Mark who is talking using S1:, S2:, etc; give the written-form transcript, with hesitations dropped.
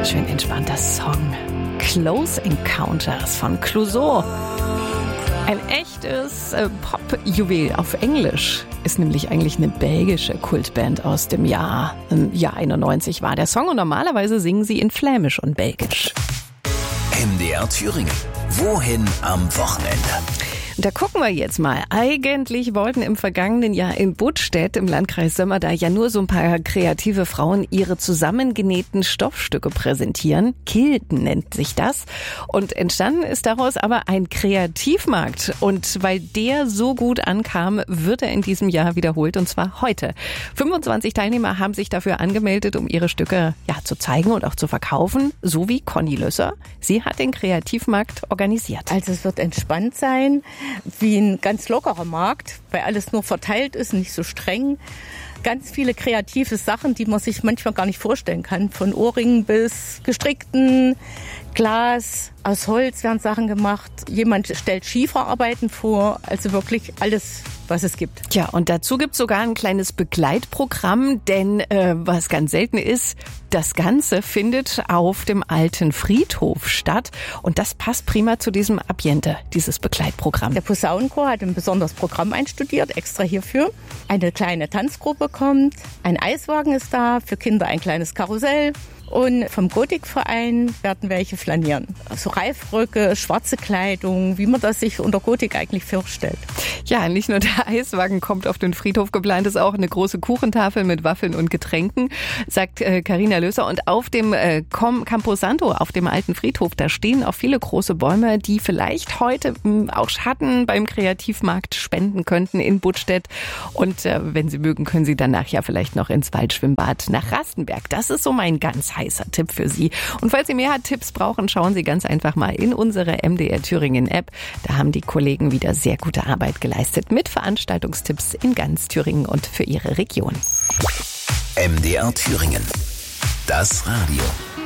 S1: ganz schön entspannter Song. Close Encounters von Clouseau. Ein echtes Pop-Juwel auf Englisch. Ist nämlich eigentlich eine belgische Kultband aus dem Jahr 91 war der Song. Und normalerweise singen sie in Flämisch und Belgisch.
S2: MDR Thüringen. Wohin am Wochenende?
S1: Da gucken wir jetzt mal. Eigentlich wollten im vergangenen Jahr in Buttstedt im Landkreis Sömmerda ja nur so ein paar kreative Frauen ihre zusammengenähten Stoffstücke präsentieren. Kilten nennt sich das. Und entstanden ist daraus aber ein Kreativmarkt. Und weil der so gut ankam, wird er in diesem Jahr wiederholt, und zwar heute. 25 Teilnehmer haben sich dafür angemeldet, um ihre Stücke zu zeigen und auch zu verkaufen. So wie Conny Lösser. Sie hat den Kreativmarkt organisiert.
S3: Also es wird entspannt sein, wie ein ganz lockerer Markt, weil alles nur verteilt ist, nicht so streng. Ganz viele kreative Sachen, die man sich manchmal gar nicht vorstellen kann. Von Ohrringen bis gestrickten Glas, aus Holz werden Sachen gemacht. Jemand stellt Schieferarbeiten vor, also wirklich alles, was es gibt.
S1: Tja, und dazu gibt es sogar ein kleines Begleitprogramm, denn was ganz selten ist, das Ganze findet auf dem alten Friedhof statt. Und das passt prima zu diesem Ambiente, dieses Begleitprogramm.
S3: Der Posaunenchor hat ein besonderes Programm einstudiert, extra hierfür. Eine kleine Tanzgruppe kommt, ein Eiswagen ist da, für Kinder ein kleines Karussell. Und vom Gotikverein werden welche flanieren. Also Reifröcke, schwarze Kleidung, wie man das sich unter Gotik eigentlich vorstellt.
S1: Ja, nicht nur der Eiswagen kommt auf den Friedhof, geplant ist auch eine große Kuchentafel mit Waffeln und Getränken, sagt Carina Lösser. Und auf dem Camposanto, auf dem alten Friedhof, da stehen auch viele große Bäume, die vielleicht heute auch Schatten beim Kreativmarkt spenden könnten in Buttstedt. Und wenn Sie mögen, können Sie danach ja vielleicht noch ins Waldschwimmbad nach Rastenberg. Das ist so mein ganz heißer Tipp für Sie. Und falls Sie mehr Tipps brauchen, schauen Sie ganz einfach mal in unsere MDR Thüringen App. Da haben die Kollegen wieder sehr gute Arbeit geleistet mit Veranstaltungstipps in ganz Thüringen und für Ihre Region.
S2: MDR Thüringen. Das Radio.